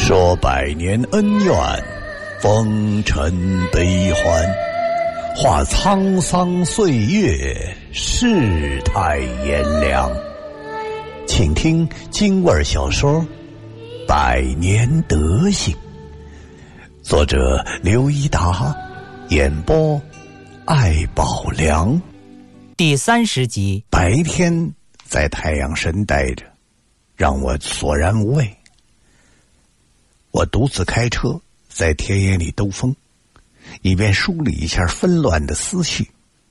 说百年恩怨，风尘悲欢，话沧桑岁月，世态炎凉。请听京味小说《百年德行》，作者刘一达，演播艾宝良。 第30集。 白天在太阳神待着，让我索然无味。我独自开车在田野里兜风，以便梳理一下纷乱的思绪。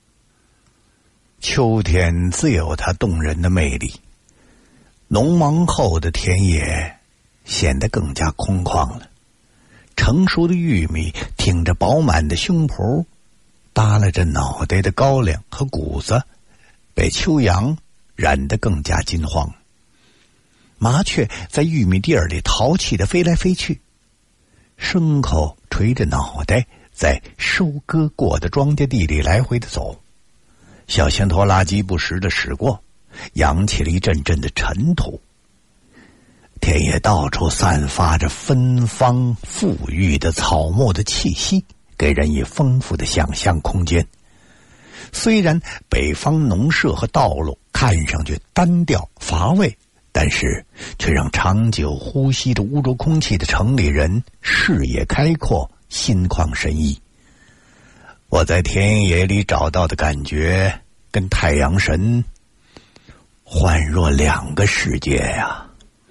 秋天自有它动人的魅力，农忙后的田野显得更加空旷了。成熟的玉米挺着饱满的胸脯，耷拉着脑袋的高粱和谷子被秋阳染得更加金黄。麻雀在玉米地儿里淘气地飞来飞去，牲口垂着脑袋在收割过的庄稼地里来回地走，小型拖拉机不时地驶过，扬起了一阵阵的尘土。田野到处散发着芬芳馥郁的草木的气息，给人以丰富的想象空间。虽然北方农舍和道路看上去单调乏味，但是却让长久呼吸着污浊空气的城里人视野开阔，心旷神怡。我在田野里找到的感觉跟太阳神恍若两个世界呀。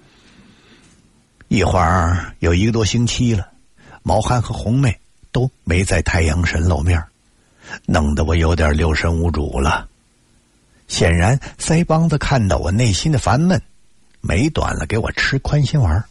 一晃有1个多星期了，毛憨和红妹都没在太阳神露面，弄得我有点六神无主了。显然腮帮子看到我内心的烦闷，没短了给我吃宽心丸。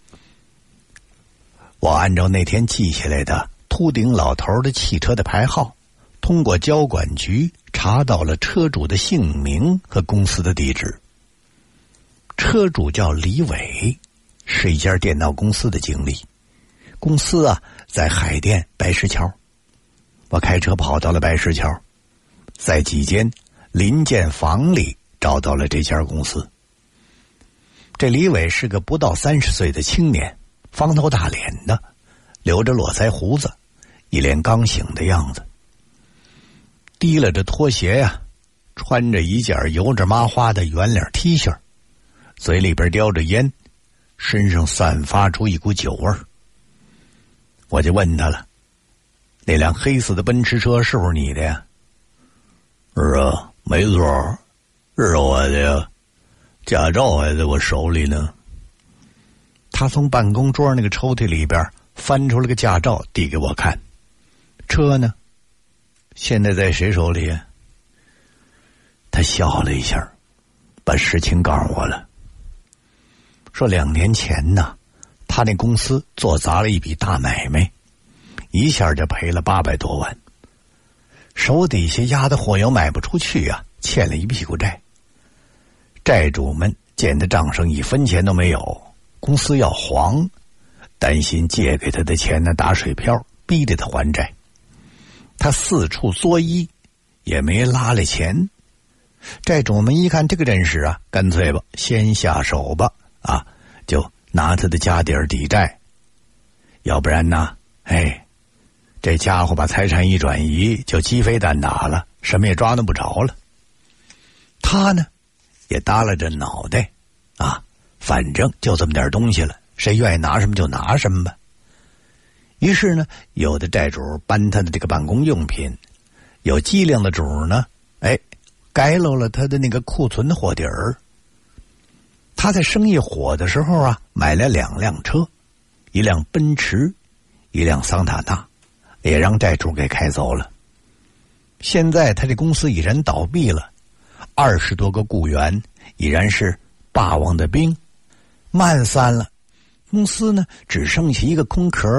我按照那天记下来的秃顶老头的汽车的牌号，通过交管局查到了车主的姓名和公司的地址。车主叫李伟，是一家电脑公司的经理，公司在海淀白石桥。我开车跑到了白石桥，在几间临建房里找到了这家公司。这李伟是个不到30岁的青年，方头大脸的，留着络腮胡子，一脸刚醒的样子。提拉着拖鞋穿着一件油着麻花的圆领 T 恤，嘴里边叼着烟，身上散发出一股酒味儿。我就问他了，那辆黑色的奔驰车是不是你的呀？是啊，没错，是我的呀，驾照还在我手里呢。他从办公桌那个抽屉里边翻出了个驾照递给我看。车呢？现在在谁手里呀？他笑了一下，把实情告诉我了。说2年前呢，他那公司做砸了一笔大买卖，一下就赔了800多万，手底下压的货又卖不出去欠了一屁股债。债主们见他账上1分钱都没有，公司要黄，担心借给他的钱打水漂，逼着他还债。他四处作揖，也没拉来钱。债主们一看这个阵势干脆吧，先下手吧，就拿他的家底儿抵债。要不然这家伙把财产一转移，就鸡飞蛋打了，什么也抓弄不着了。他呢，也耷拉着脑袋反正就这么点东西了，谁愿意拿什么就拿什么吧。于是呢，有的债主搬他的这个办公用品，有机灵的主呢该漏了他的那个库存的货底儿。他在生意火的时候买了2辆车，一辆奔驰，一辆桑塔纳，也让债主给开走了。现在他这公司已然倒闭了，20多个雇员已然是霸王的兵，慢散了。公司呢，只剩下一个空壳。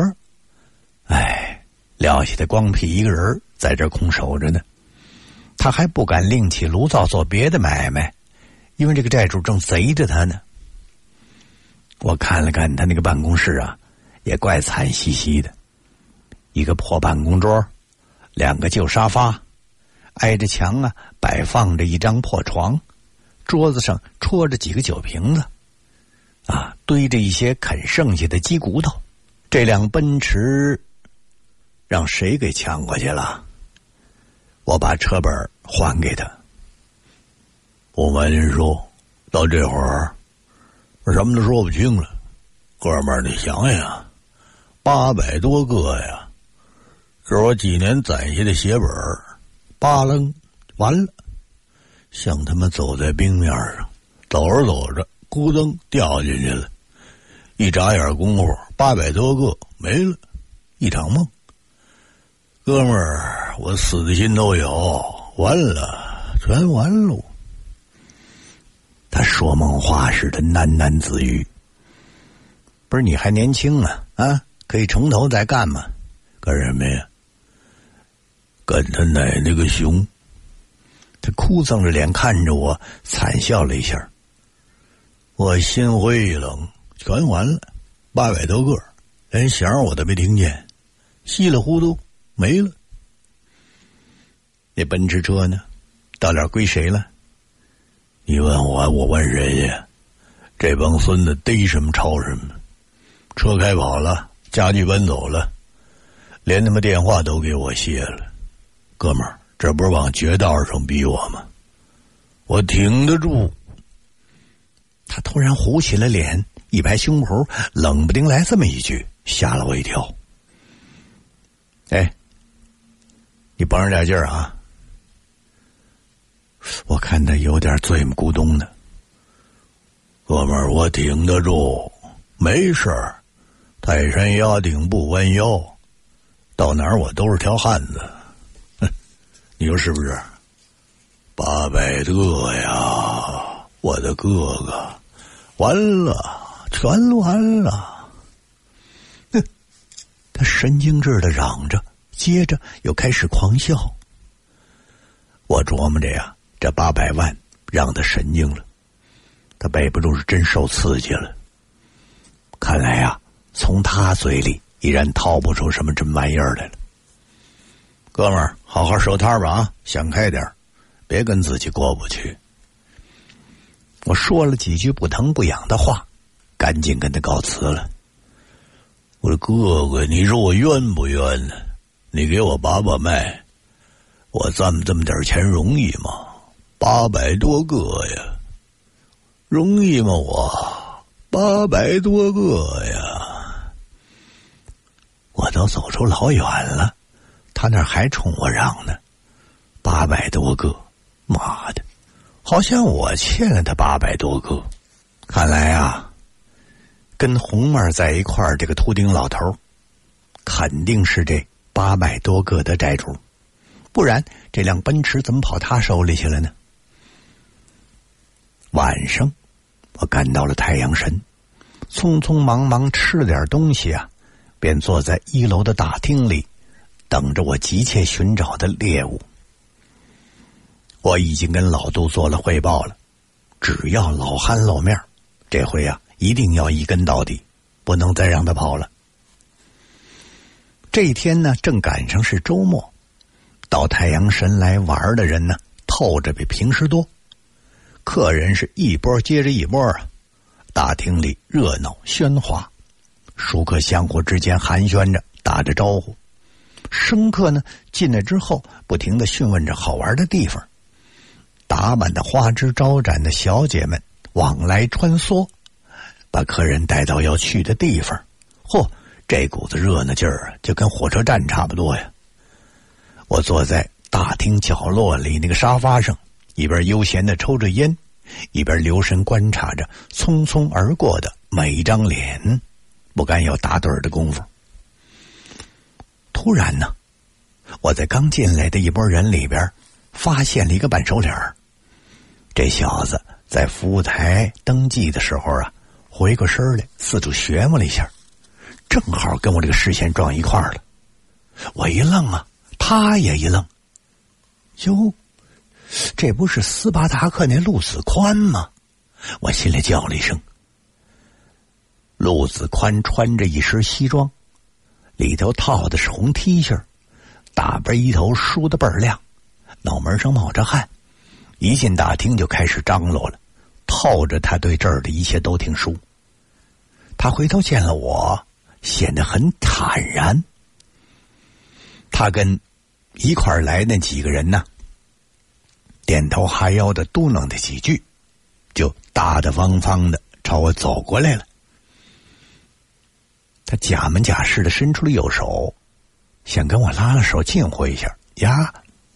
撂下的光屁一个人在这空守着呢。他还不敢另起炉灶做别的买卖，因为这个债主正贼着他呢。我看了看他那个办公室也怪惨兮兮的。一个破办公桌，2个旧沙发，挨着墙摆放着一张破床，桌子上戳着几个酒瓶子。 堆着一些啃剩下的鸡骨头。这辆奔驰让谁给抢过去了？我把车本还给他。不瞒您说，到这会儿什么都说不清了。哥们儿，你想想，800多个呀，这是我几年攒下的血本，巴楞完了，像他们走在冰面上，走着走着，咕噔掉进去了。一眨眼功夫，800多个没了，一场梦。哥们儿，我死的心都有，完了，全完喽。他说梦话似的喃喃自语。不是你还年轻啊，可以从头再干嘛？干什么呀？干他奶奶个熊！他哭丧着脸看着我，惨笑了一下。我心灰意冷，全完了，800多个，连响我都没听见，稀里糊涂没了。那奔驰车呢？到底归谁了？你问我，我问谁呀？这帮孙子逮什么抄什么。车开跑了，家具搬走了，连他妈电话都给我卸了。哥们儿，这不是往绝道上逼我吗？我挺得住。他突然糊起了脸，一拍胸脯，冷不丁来这么一句，吓了我一跳。哎，你绷着点劲儿啊！我看他有点醉目咕咚的。哥们儿，我挺得住，没事儿。泰山压顶不弯腰，到哪儿我都是条汉子。你说是不是？800个呀，我的哥哥，完了，全完了。他神经质的嚷着，接着又开始狂笑。我琢磨着呀，这800万让他神经了，他背不住是真受刺激了。看来呀，从他嘴里依然掏不出什么真玩意儿来了。哥们儿，好好收摊吧啊，想开点，别跟自己过不去。我说了几句不疼不痒的话，赶紧跟他告辞了。我的哥哥，你说我冤不冤呢？你给我把把脉，我这么点钱容易吗？800多个呀，容易吗？我800多个呀，我都走出老远了，他那还冲我嚷呢，800多个，妈的，好像我欠了他800多个。看来啊，跟红妹在一块儿这个秃顶老头肯定是这800多个的债主，不然这辆奔驰怎么跑他手里去了呢？晚上我赶到了太阳神，匆匆忙忙吃了点东西啊，便坐在1楼的大厅里等着我急切寻找的猎物。我已经跟老杜做了汇报了，只要老憨露面，这回啊一定要一根到底，不能再让他跑了。这一天呢，正赶上是周末，到太阳神来玩的人呢，透着比平时多，客人是一波接着一波啊，大厅里热闹喧哗，熟客相互之间寒暄着，打着招呼。生客呢进来之后，不停地询问着好玩的地方，打扮的花枝招展的小姐们往来穿梭，把客人带到要去的地方。嚯，这股子热闹劲儿就跟火车站差不多呀。我坐在大厅角落里那个沙发上，一边悠闲地抽着烟，一边留神观察着匆匆而过的每一张脸，不敢有打盹的功夫。突然呢，我在刚进来的一拨人里边发现了一个半熟脸。这小子在服务台登记的时候啊，回过身来四处学摸了一下，正好跟我这个视线撞一块儿了。我一愣啊，他也一愣。哟，这不是斯巴达克那陆子宽吗？我心里叫了一声。陆子宽穿着一身西装，里头套的是红 T 恤，大背头梳得倍儿亮，脑门上冒着汗，一进大厅就开始张罗了，透着他对这儿的一切都挺熟。 他回头见了我，显得很坦然。他跟一块儿来那几个人呢，点头哈腰的嘟囔了几句，就大大方方的朝我走过来了。他假门假式的伸出了右手，想跟我拉了手近乎一下。呀，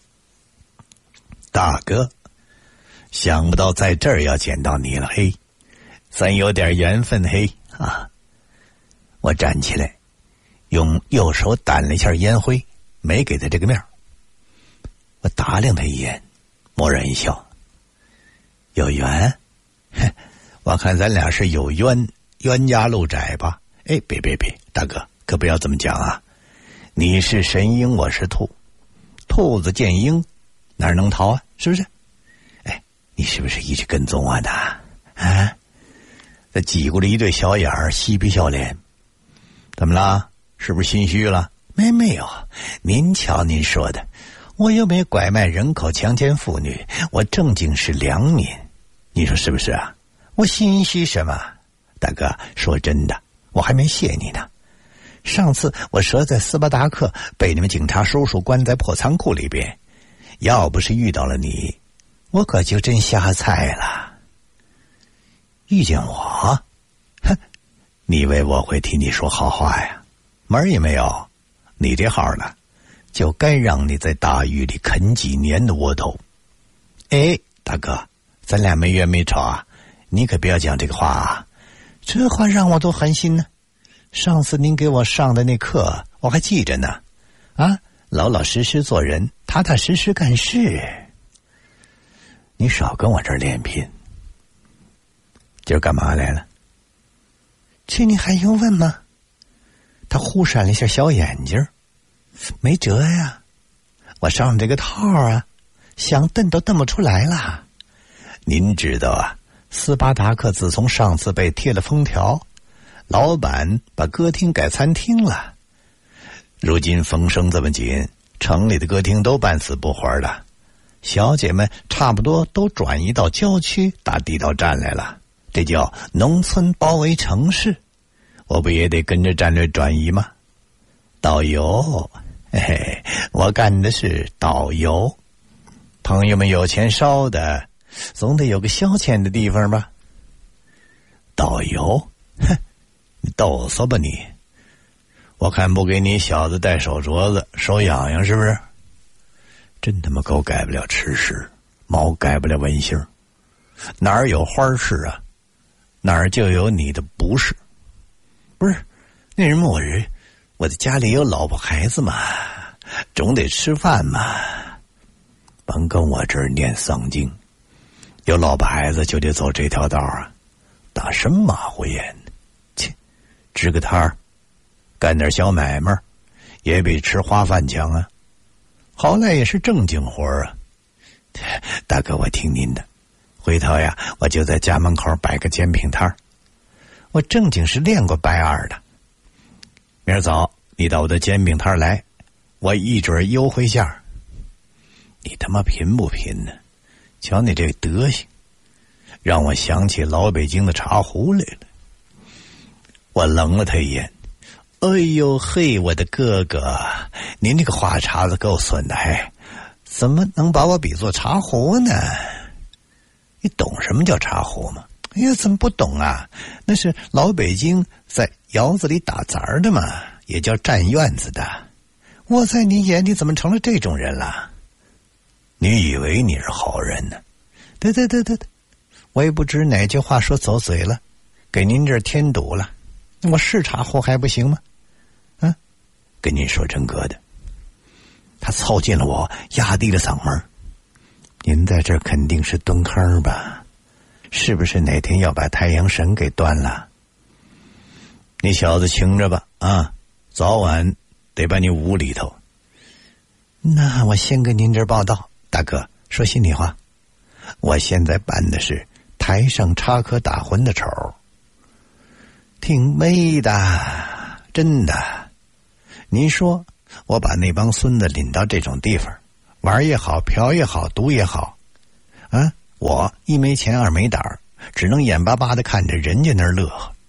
大哥，想不到在这儿要见到你了，嘿，咱有点缘分，嘿啊！我站起来，用右手掸了一下烟灰，没给他这个面。我打量他一眼，默然一笑。有缘？我看咱俩是有冤，冤家路窄吧？哎，别，大哥，可不要这么讲啊！你是神鹰，我是兔，兔子见鹰，哪能逃啊？是不是？哎，你是不是一直跟踪我的？啊？他挤过了一对小眼儿，嬉皮笑脸。怎么了？是不是心虚了？没有，您瞧您说的，我又没拐卖人口、强奸妇女，我正经是良民，你说是不是啊？我心虚什么？大哥，说真的，我还没谢你呢。上次我折在斯巴达克，被你们警察叔叔关在破仓库里边，要不是遇到了你，我可就真瞎菜了。遇见我？哼，你以为我会替你说好话呀？门儿也没有。你这号呢，就该让你在大狱里啃几年的窝头。哎，大哥，咱俩没冤没仇啊，你可不要讲这个话啊，这话让我多寒心呢。上次您给我上的那课我还记着呢，啊，老老实实做人，踏踏实实干事。你少跟我这儿练拼。今儿干嘛来了？这你还用问吗？他忽闪了一下小眼睛。没辙呀，我上这个套啊，想蹬都蹬不出来了。您知道啊，斯巴达克自从上次被贴了封条，老板把歌厅改餐厅了。如今风声这么紧，城里的歌厅都半死不活了，小姐们差不多都转移到郊区打地道战来了，这叫农村包围城市，我不也得跟着战略转移吗？导游，嘿嘿，我干的是导游。朋友们有钱烧的，总得有个消遣的地方吧？导游，哼，你抖擞吧你！我看不给你小子戴手镯子，手痒痒是不是？真他妈狗改不了吃屎，猫改不了闻腥。哪儿有花事啊，哪儿就有你的不是。不是，那什么，我的家里有老婆孩子嘛，总得吃饭嘛。甭跟我这儿念丧经，有老婆孩子就得走这条道啊，打什么马虎眼？切，支个摊儿，干点小买卖，也比吃花饭强啊。好赖也是正经活啊。大哥，我听您的，回头呀，我就在家门口摆个煎饼摊儿。我正经是练过白二的。明儿早你到我的煎饼摊来，我一准优惠价。你他妈贫不贫呢？瞧你这德行，让我想起老北京的茶壶来了。我冷了他一眼。哎呦嘿，我的哥哥，您这个话茬子够损的，嘿，怎么能把我比作茶壶呢？你懂什么叫茶壶吗？哎呀，怎么不懂啊？那是老北京在窑子里打杂的嘛，也叫站院子的。我在你眼里怎么成了这种人了？你以为你是好人呢？对，我也不知哪句话说走嘴了，给您这儿添堵了。我是茶壶还不行吗？啊，跟您说真格的，他凑近了我，压低了嗓门。您在这儿肯定是蹲坑吧？是不是哪天要把太阳神给端了？你小子轻着吧，啊，早晚得把你捂里头。那我先跟您这儿报道，大哥，说心里话，我现在办的是台上插科打诨的丑，挺美的，真的。您说我把那帮孙子领到这种地方，玩也好，嫖也好，赌也好，啊，我一没钱二没胆儿，只能眼巴巴的看着人家那儿乐呵。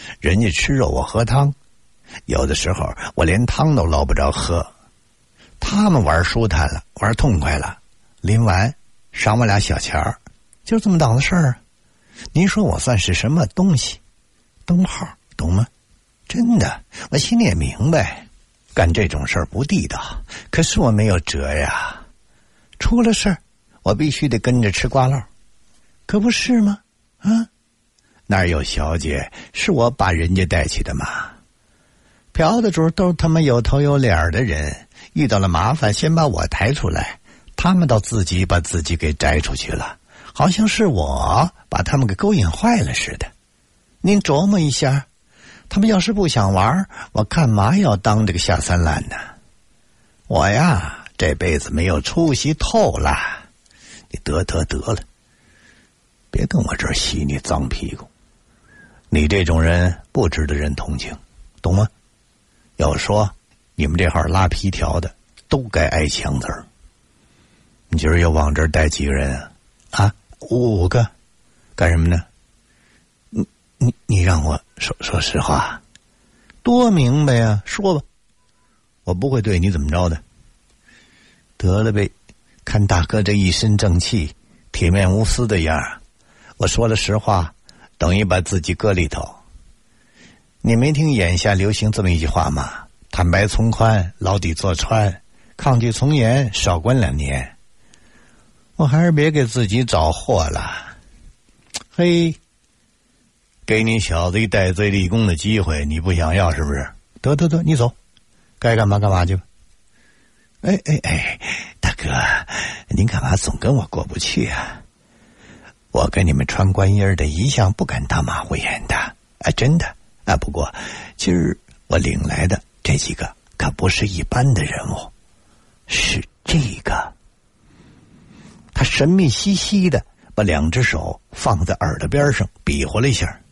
人家吃肉，我喝汤，有的时候我连汤都捞不着喝。他们玩舒坦了，玩痛快了，临完赏我俩小钱儿，就这么档子事儿。您说我算是什么东西？灯泡，懂吗？真的，我心里也明白，干这种事儿不地道，可是我没有辙呀。出了事儿，我必须得跟着吃瓜烙，可不是吗？啊，哪有小姐是我把人家带起的嘛？嫖的主都是他们有头有脸的人，遇到了麻烦先把我抬出来，他们倒自己把自己给摘出去了，好像是我把他们给勾引坏了似的。您琢磨一下，他们要是不想玩，我干嘛要当这个下三滥呢？我呀，这辈子没有出息透了。你得了，别跟我这儿洗你脏屁股。你这种人不值得人同情，懂吗？要说你们这号拉皮条的都该挨枪子儿。你今儿又往这儿带几个人啊？啊，5个，干什么呢？你让我说实话，多明白呀，说吧，我不会对你怎么着的。得了呗，看大哥这一身正气，铁面无私的样儿，我说了实话，等于把自己搁里头。你没听眼下流行这么一句话吗？坦白从宽，牢底坐穿，抗拒从严，少关2年。我还是别给自己找祸了。嘿，给你小子一戴罪立功的机会，你不想要是不是？得，你走，该干嘛干嘛去吧。哎，大哥，您干嘛总跟我过不去啊？我跟你们穿官衣的一向不敢大马虎眼的，真的啊。不过今儿我领来的这几个可不是一般的人物，是这个。他神秘兮兮的把2只手放在耳朵边上比划了一下。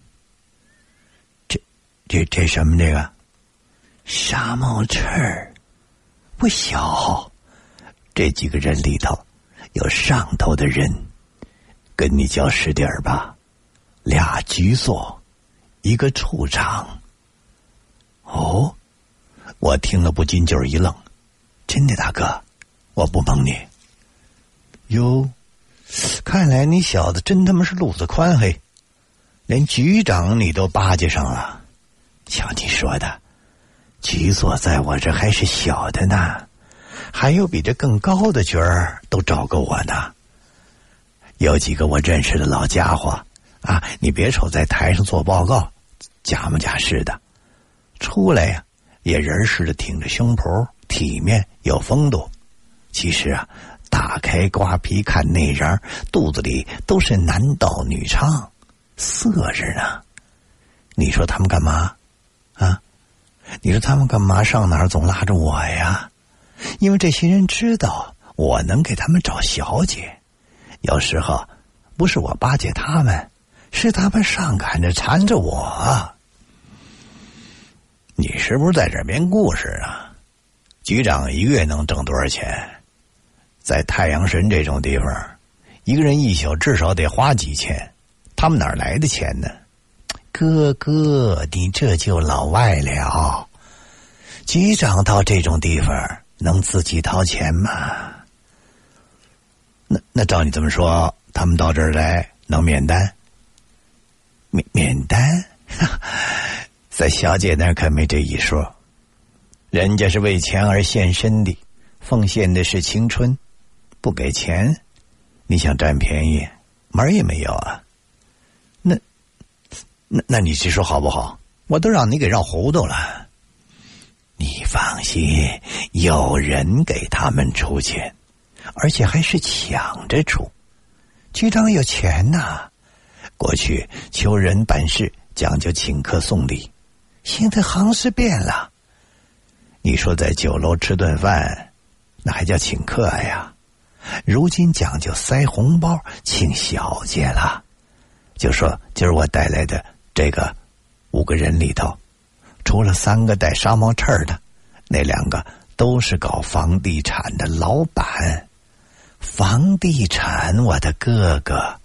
这什么？这个纱帽翅儿不小，这几个人里头有上头的人，跟你较实点儿吧，2局座，1个处长。哦，我听了不禁就是一愣，真的大哥，我不蒙你。哟，看来你小子真他妈是路子宽嘿，连局长你都巴结上了。瞧你说的，局座在我这还是小的呢，还有比这更高的角儿都找够我呢。有几个我认识的老家伙啊，你别瞅在台上做报告假模假式的，出来呀也人似的挺着胸脯，体面有风度。其实啊，打开瓜皮看内瓤，肚子里都是男盗女娼，色着呢。你说他们干嘛啊？你说他们干嘛上哪儿总拉着我呀？因为这些人知道我能给他们找小姐，有时候不是我巴结他们，是他们上赶着缠着我。你是不是在这儿编故事啊？局长1个月能挣多少钱？在太阳神这种地方，一个人1宿至少得花几千，他们哪儿来的钱呢？哥，你这就老外了。局长到这种地方能自己掏钱吗？那照你这么说，他们到这儿来能免单？免单？在小姐那儿可没这一说，人家是为钱而献身的，奉献的是青春，不给钱，你想占便宜，门儿也没有啊。那你是说好不好？我都让你给绕糊涂了。你放心，有人给他们出钱，而且还是抢着出。局长有钱呐，过去求人办事讲究请客送礼，现在行事变了。你说在酒楼吃顿饭，那还叫请客呀？如今讲究塞红包请小姐了。就说今儿我带来的这个5个人里头，除了3个戴纱帽翅的，那2个都是搞房地产的老板。房地产，我的哥哥，